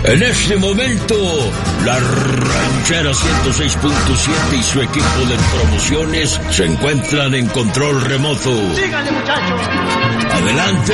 En este momento, la Ranchera 106.7 y su equipo de promociones se encuentran en control remoto. ¡Síganle, muchachos! ¡Adelante!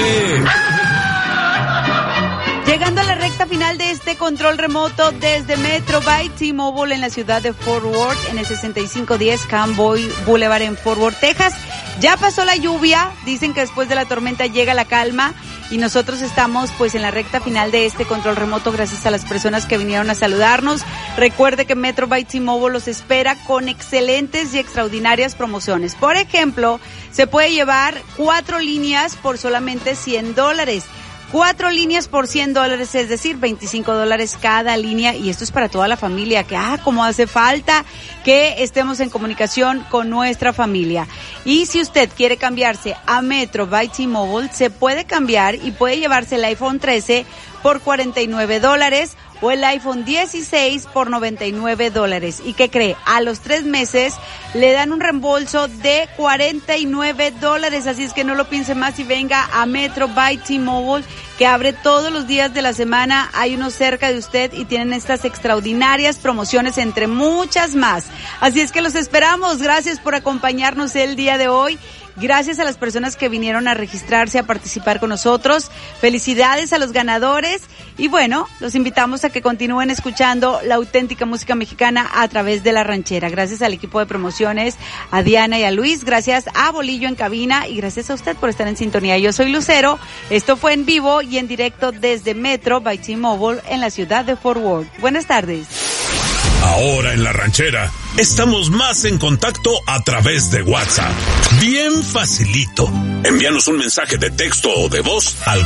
Llegando a la recta final de este control remoto desde Metro by T-Mobile en la ciudad de Fort Worth, en el 6510 Camboy Boulevard en Fort Worth, Texas. Ya pasó la lluvia, dicen que después de la tormenta llega la calma y nosotros estamos pues en la recta final de este control remoto gracias a las personas que vinieron a saludarnos. Recuerde que Metro by T-Mobile los espera con excelentes y extraordinarias promociones. Por ejemplo, se puede llevar 4 líneas por solamente $100. 4 líneas por $100, es decir, $25 cada línea, y esto es para toda la familia, que como hace falta que estemos en comunicación con nuestra familia. Y si usted quiere cambiarse a Metro by T-Mobile, se puede cambiar y puede llevarse el iPhone 13 por $49 o el iPhone 16 por $99. ¿Y qué cree? A los 3 meses le dan un reembolso de $49, así es que no lo piense más y venga a Metro by T-Mobile, que abre todos los días de la semana. Hay unos cerca de usted y tienen estas extraordinarias promociones entre muchas más. Así es que los esperamos. Gracias por acompañarnos el día de hoy. Gracias a las personas que vinieron a registrarse, a participar con nosotros. Felicidades a los ganadores. Y bueno, los invitamos a que continúen escuchando la auténtica música mexicana a través de La Ranchera. Gracias al equipo de promociones, a Diana y a Luis. Gracias a Bolillo en cabina y gracias a usted por estar en sintonía. Yo soy Lucero. Esto fue en vivo y en directo desde Metro by T-Mobile en la ciudad de Fort Worth. Buenas tardes. Ahora en La Ranchera estamos más en contacto a través de WhatsApp. Bien facilito. Envíanos un mensaje de texto o de voz al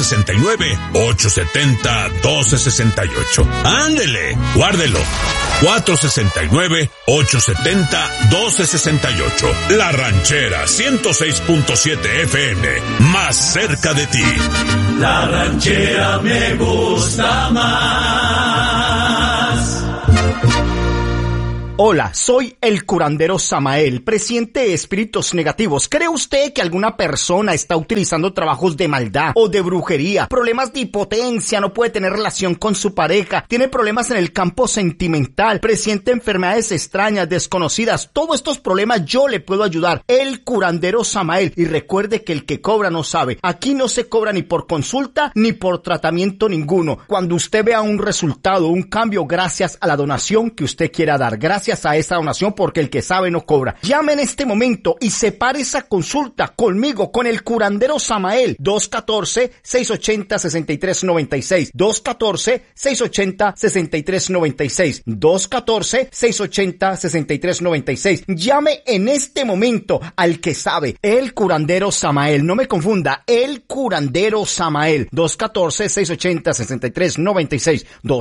469-870-1268. ¡Ándele! Guárdelo. 469-870-1268. La Ranchera 106.7 FM. Más cerca de ti. La Ranchera me gusta más. Hola, soy el curandero Samael, presiente de espíritus negativos. ¿Cree usted que alguna persona está utilizando trabajos de maldad o de brujería, problemas de impotencia, no puede tener relación con su pareja, tiene problemas en el campo sentimental, presiente enfermedades extrañas, desconocidas? Todos estos problemas yo le puedo ayudar, el curandero Samael. Y recuerde que el que cobra no sabe. Aquí no se cobra ni por consulta ni por tratamiento ninguno. Cuando usted vea un resultado, un cambio, gracias a la donación que usted quiera dar, gracias a esa donación, porque el que sabe no cobra. Llame en este momento y separe esa consulta conmigo, con el curandero Samael. 214-680-6396. 214-680-6396. 214-680-6396. Llame en este momento al que sabe, el curandero Samael. No me confunda, el curandero Samael. 214-680-6396.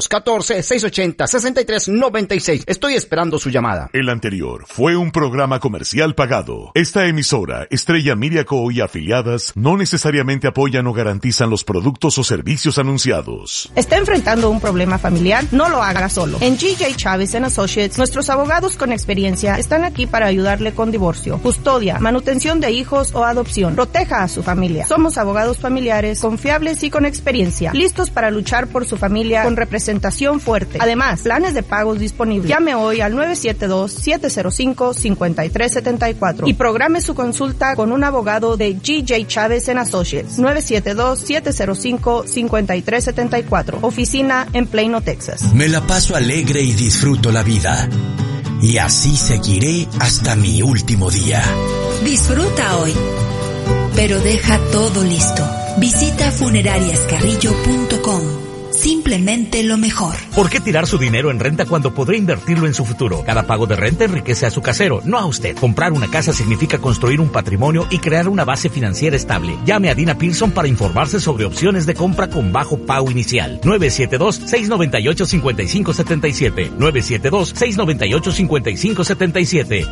214-680-6396. Estoy esperando su llamada. El anterior fue un programa comercial pagado. Esta emisora, Estrella Media Co. y afiliadas, no necesariamente apoyan o garantizan los productos o servicios anunciados. ¿Está enfrentando un problema familiar? No lo haga solo. En G.J. Chávez & Associates, nuestros abogados con experiencia están aquí para ayudarle con divorcio, custodia, manutención de hijos o adopción. Proteja a su familia. Somos abogados familiares, confiables y con experiencia, listos para luchar por su familia con representación fuerte. Además, planes de pagos disponibles. Llame hoy al 972-705-5374 y programe su consulta con un abogado de G.J. Chávez & Associates. 972-705-5374. Oficina en Plano, Texas. Me la paso alegre y disfruto la vida. Y así seguiré hasta mi último día. Disfruta hoy, pero deja todo listo. Visita funerariascarrillo.com. Simplemente lo mejor. ¿Por qué tirar su dinero en renta cuando podrá invertirlo en su futuro? Cada pago de renta enriquece a su casero, no a usted. Comprar una casa significa construir un patrimonio y crear una base financiera estable. Llame a Dina Pearson para informarse sobre opciones de compra con bajo pago inicial. 972-698-5577. 972-698-5577.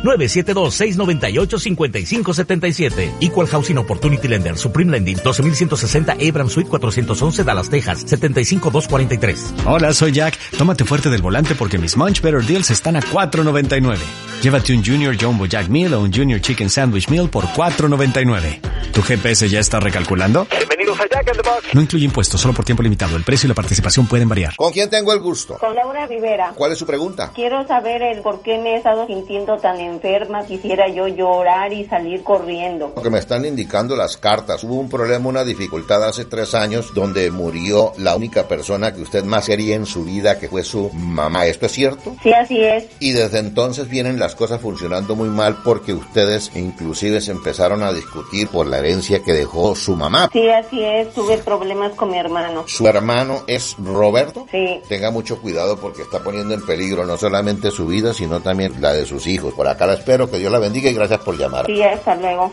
972-698-5577. Equal Housing Opportunity Lender. Supreme Lending. 12160 Abrams Suite 411 Dallas, Texas. 75243. Hola, soy Jack. Tómate fuerte del volante porque mis Munch Better Deals están a $4.99. Llévate un Junior Jumbo Jack Meal o un Junior Chicken Sandwich Meal por $4.99. ¿Tu GPS ya está recalculando? Bienvenidos No incluye impuestos, solo por tiempo limitado. El precio y la participación pueden variar. ¿Con quién tengo el gusto? Con Laura Rivera. ¿Cuál es su pregunta? Quiero saber el por qué me he estado sintiendo tan enferma. Quisiera yo llorar y salir corriendo. Lo que me están indicando las cartas. Hubo un problema, una dificultad hace 3 años donde murió la única persona que usted más quería en su vida, que fue su mamá. ¿Esto es cierto? Sí, así es. Y desde entonces vienen las cosas funcionando muy mal porque ustedes inclusive se empezaron a discutir por la herencia que dejó su mamá. Sí, así es. Tuve problemas con mi hermano. ¿Su hermano es Roberto? Sí. Tenga mucho cuidado porque está poniendo en peligro no solamente su vida, sino también la de sus hijos. Por acá la espero, que Dios la bendiga y gracias por llamar. Sí, hasta luego.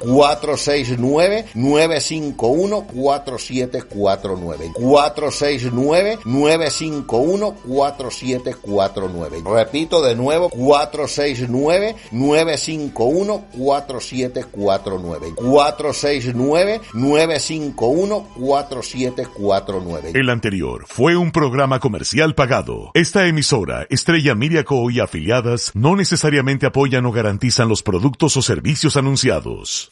469-951-4749. 469-951-4749. Repito de nuevo, 469-951-4749. 469-951-4749. El anterior fue un programa comercial pagado. Esta emisora, Estrella Miriaco y afiliadas, no necesariamente apoyan o garantizan los productos o servicios anunciados.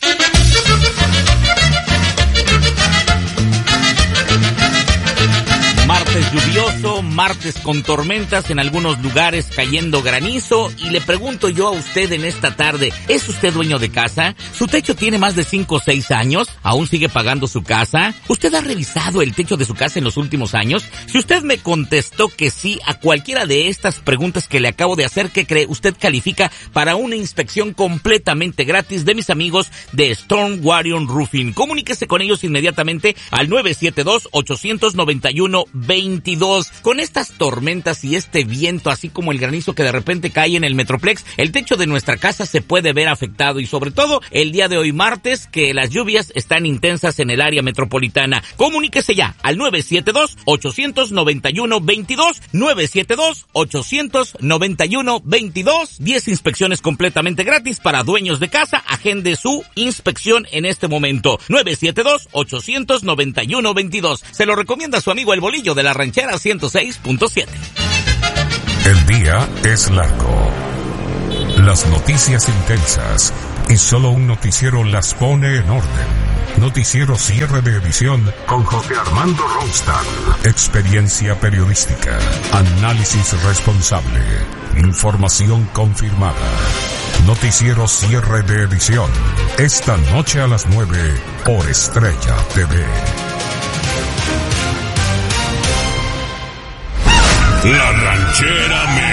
Martes lluvioso, martes con tormentas, en algunos lugares cayendo granizo, y le pregunto yo a usted en esta tarde, ¿es usted dueño de casa? ¿Su techo tiene más de 5 o 6 años? ¿Aún sigue pagando su casa? ¿Usted ha revisado el techo de su casa en los últimos años? Si usted me contestó que sí a cualquiera de estas preguntas que le acabo de hacer, ¿qué cree? Usted califica para una inspección completamente gratis de mis amigos de Storm Warrior Roofing. Comuníquese con ellos inmediatamente al 972-891-22. Con estas tormentas y este viento, así como el granizo que de repente cae en el Metroplex, el techo de nuestra casa se puede ver afectado, y sobre todo el día de hoy martes, que las lluvias están intensas en el área metropolitana. Comuníquese ya al 972-891-22, 972-891-22, 10 inspecciones completamente gratis para dueños de casa. Agende su inspección en este momento. 972-891-22. Se lo recomienda su amigo El Bolillo de la Ranchera 106.7. El día es largo. Las noticias intensas. Y solo un noticiero las pone en orden. Noticiero cierre de edición con José Armando Ronstadt. Experiencia periodística. Análisis responsable. Información confirmada. Noticiero cierre de edición. Esta noche a las 9 por Estrella TV. La Ranchera